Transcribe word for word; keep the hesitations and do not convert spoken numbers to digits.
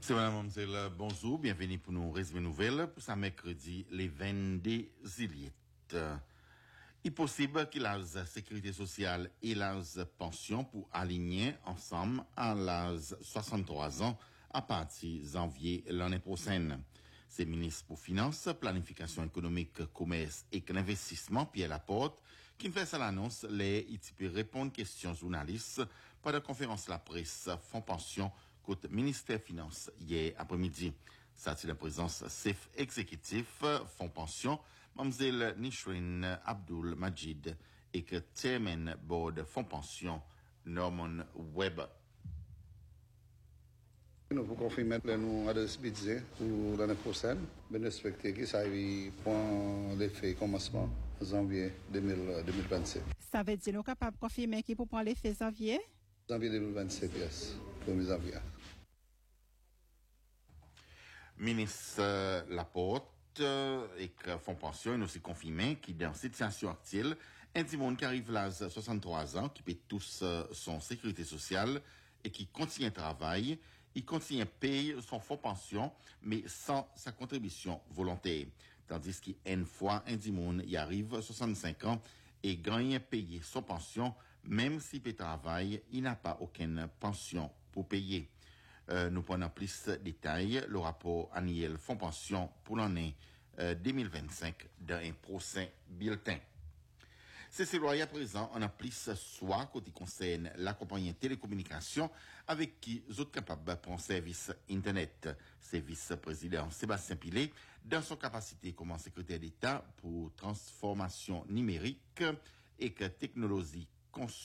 C'est madame, mademoiselle, bonjour, bienvenue pour nous résumer nouvelles pour ce mercredi, les vingt-deux juillet. Il est possible que la sécurité sociale et la pension pour aligner ensemble à l'âge soixante-trois ans à partir de janvier l'année prochaine. C'est le ministre pour Finances, Planification économique, Commerce et Investissement, Pierre Laporte, qui fait ça l'annonce, les, il peut répondre aux questions journalistes par la conférence la presse, Fonds Pension, côté ministère des Finances hier après-midi. Ça, c'est la présence chef exécutif Fonds Pension, Mamzelle Nishrin Abdul Majid et que chairman board Fonds Pension Norman Webb. Nous vous confirmons que nous avons des budgets pour l'année prochaine, mais nous espérons que ça prend l'effet commencement janvier deux mille vingt-sept. Ça veut dire que nous sommes capables de confirmer qu'il peut prendre l'effet janvier? Janvier deux mille vingt-sept, yes. premier janvier. Ministre Laporte et que Fonds Pension nous aussi confirmé qu'il dans cette situation actuelle, un petit monde qui arrive à l'âge soixante-trois ans, qui paie tous son sécurité sociale et qui continue à travailler, il continue à payer son fonds pension, mais sans sa contribution volontaire. Tandis qu'une fois un petit monde y arrive à soixante-cinq ans et gagne à payer son pension, même s'il peut travailler, il n'a pas aucune pension pour payer. Euh, nous prenons plus de détails, le rapport annuel Fonds Pension pour l'année euh, deux mille vingt-cinq dans un prochain bulletin. C'est ce à présent, on a plus soit côté concerne la compagnie télécommunication avec qui vous êtes capable de prendre service Internet. C'est vice-président Sébastien Pilet, dans son capacité comme secrétaire d'État pour transformation numérique et que technologie